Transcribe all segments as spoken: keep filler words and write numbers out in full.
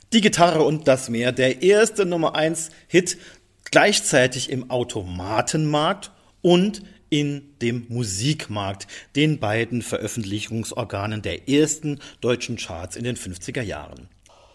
Die Gitarre und das Meer, der erste Nummer eins Hit gleichzeitig im Automatenmarkt und in dem Musikmarkt, den beiden Veröffentlichungsorganen der ersten deutschen Charts in den fünfziger Jahren.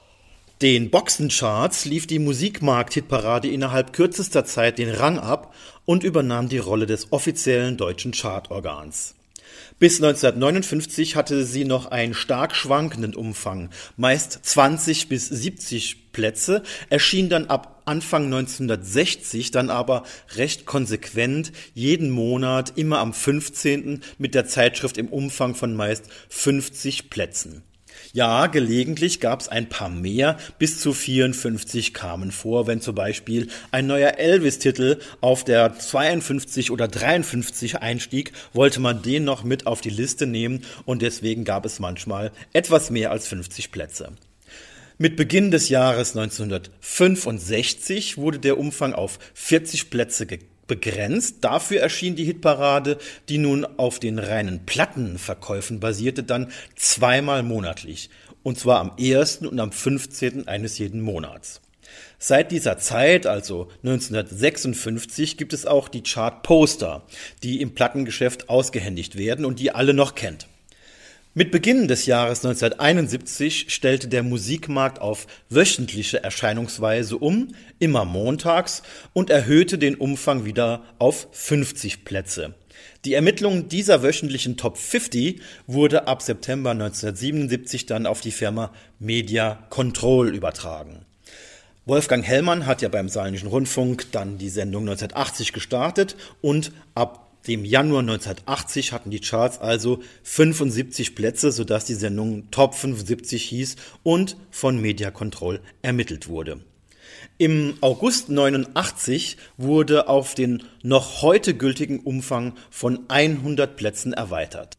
Den Boxencharts lief die Musikmarkt-Hitparade innerhalb kürzester Zeit den Rang ab und übernahm die Rolle des offiziellen deutschen Chartorgans. Bis neunzehnhundertneunundfünfzig hatte sie noch einen stark schwankenden Umfang, meist zwanzig bis siebzig Plätze, erschien dann ab Anfang neunzehnhundertsechzig dann aber recht konsequent jeden Monat immer am fünfzehnten mit der Zeitschrift im Umfang von meist fünfzig Plätzen. Ja, gelegentlich gab es ein paar mehr, bis zu vierundfünfzig kamen vor, wenn zum Beispiel ein neuer Elvis-Titel auf der zweiundfünfzig oder dreiundfünfzig einstieg, wollte man den noch mit auf die Liste nehmen und deswegen gab es manchmal etwas mehr als fünfzig Plätze. Mit Beginn des Jahres neunzehnhundertfünfundsechzig wurde der Umfang auf vierzig Plätze ge- begrenzt. Dafür erschien die Hitparade, die nun auf den reinen Plattenverkäufen basierte, dann zweimal monatlich. Und zwar am ersten und am fünfzehnten eines jeden Monats. Seit dieser Zeit, also neunzehnhundertsechsundfünfzig, gibt es auch die Chartposter, die im Plattengeschäft ausgehändigt werden und die ihr alle noch kennt. Mit Beginn des Jahres neunzehnhunderteinundsiebzig stellte der Musikmarkt auf wöchentliche Erscheinungsweise um, immer montags, und erhöhte den Umfang wieder auf fünfzig Plätze. Die Ermittlung dieser wöchentlichen Top fünfzig wurde ab September neunzehnhundertsiebenundsiebzig dann auf die Firma Media Control übertragen. Wolfgang Hellmann hat ja beim Saarländischen Rundfunk dann die Sendung neunzehnhundertachtzig gestartet und ab dem Januar neunzehnhundertachtzig hatten die Charts also fünfundsiebzig Plätze, sodass die Sendung Top fünfundsiebzig hieß und von Media Control ermittelt wurde. Im August neunundachtzig wurde auf den noch heute gültigen Umfang von hundert Plätzen erweitert.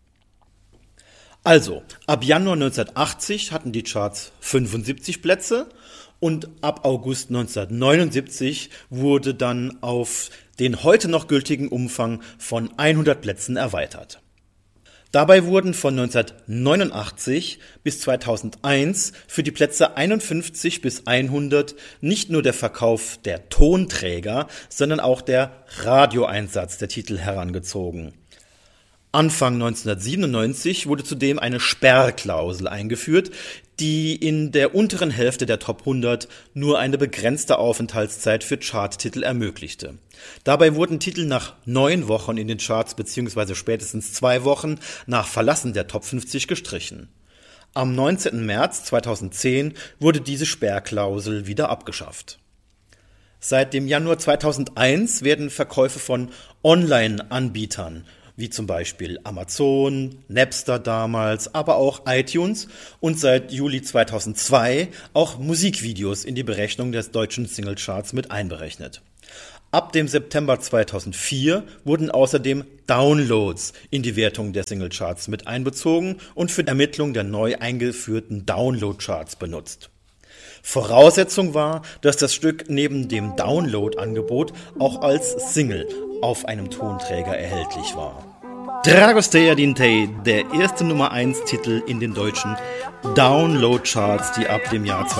Also, ab Januar neunzehnhundertachtzig hatten die Charts fünfundsiebzig Plätze und ab August neunzehnhundertneunundsiebzig wurde dann auf den heute noch gültigen Umfang von hundert Plätzen erweitert. Dabei wurden von neunzehnhundertneunundachtzig bis zweitausendeins für die Plätze einundfünfzig bis hundert nicht nur der Verkauf der Tonträger, sondern auch der Radioeinsatz der Titel herangezogen. Anfang neunzehnhundertsiebenundneunzig wurde zudem eine Sperrklausel eingeführt, die in der unteren Hälfte der Top hundert nur eine begrenzte Aufenthaltszeit für Charttitel ermöglichte. Dabei wurden Titel nach neun Wochen in den Charts bzw. spätestens zwei Wochen nach Verlassen der Top fünfzig gestrichen. Am neunzehnten März zweitausendzehn wurde diese Sperrklausel wieder abgeschafft. Seit dem Januar zweitausendeins werden Verkäufe von Online-Anbietern wie zum Beispiel Amazon, Napster damals, aber auch iTunes und seit Juli zweitausendzwei auch Musikvideos in die Berechnung des deutschen Singlecharts mit einberechnet. Ab dem September zweitausendvier wurden außerdem Downloads in die Wertung der Singlecharts mit einbezogen und für die Ermittlung der neu eingeführten Downloadcharts benutzt. Voraussetzung war, dass das Stück neben dem Download-Angebot auch als Single auf einem Tonträger erhältlich war. Dragostea Dintei, der erste Nummer eins Titel in den deutschen Download-Charts, die ab dem Jahr